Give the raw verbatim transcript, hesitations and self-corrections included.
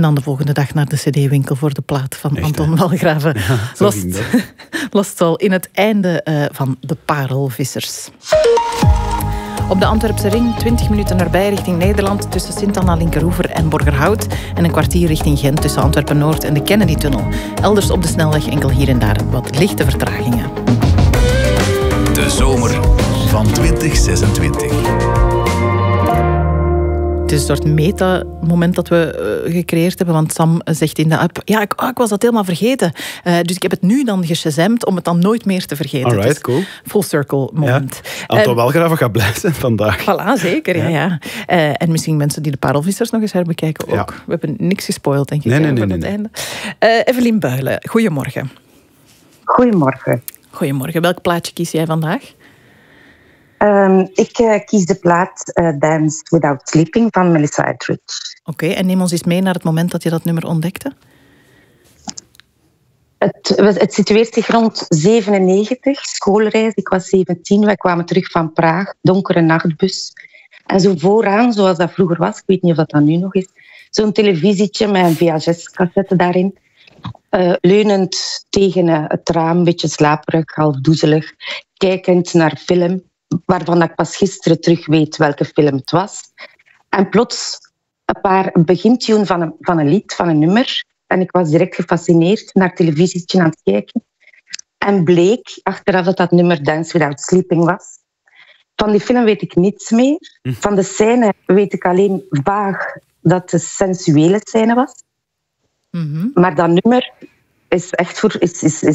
En dan de volgende dag naar de cd-winkel voor de plaat van Echt, Anton hè? Walgraven. Ja, zo Lost, ging dat. Lost al in het einde uh, van de Parelvissers. Op de Antwerpse ring, twintig minuten erbij richting Nederland tussen Sint-Anna, Linkeroever en Borgerhout. En een kwartier richting Gent tussen Antwerpen-Noord en de Kennedy-tunnel. Elders op de snelweg enkel hier en daar wat lichte vertragingen. De zomer van twintig zesentwintig. Het is een soort meta-moment dat we uh, gecreëerd hebben. Want Sam zegt in de app... Ja, ik, oh, ik was dat helemaal vergeten. Uh, dus ik heb het nu dan geshazamd om het dan nooit meer te vergeten. Alright, dus cool. Full circle moment. Ja. Anton uh, Walgraven gaat blij zijn vandaag. Voilà, zeker. Ja. Ja, ja. Uh, en misschien mensen die de Parelvissers nog eens herbekijken ook. Ja. We hebben niks gespoild, denk ik. Nee, nee, nee, nee, het nee. einde. Uh, Evelien Buijlen, goedemorgen. Goedemorgen. Goedemorgen. Welk plaatje kies jij vandaag? Um, ik uh, kies de plaat uh, Dance Without Sleeping van Melissa Etheridge. Oké, okay, en neem ons eens mee naar het moment dat je dat nummer ontdekte. Het, het situeert zich rond zevenennegentig, schoolreis. Ik was zeventien, wij kwamen terug van Praag, donkere nachtbus. En zo vooraan, zoals dat vroeger was, ik weet niet of dat dan nu nog is, zo'n televisietje met een V H S-cassette daarin. Uh, leunend tegen uh, het raam, een beetje slaperig, half doezelig, kijkend naar film, waarvan ik pas gisteren terug weet welke film het was. En plots een paar een begintune van een, van een lied, van een nummer. En ik was direct gefascineerd naar het televisietje aan het kijken. En bleek achteraf dat dat nummer Dance Without Sleeping was. Van die film weet ik niets meer. Van de scène weet ik alleen vaag dat het een sensuele scène was. Mm-hmm. Maar dat nummer is echt voor... Is, is, is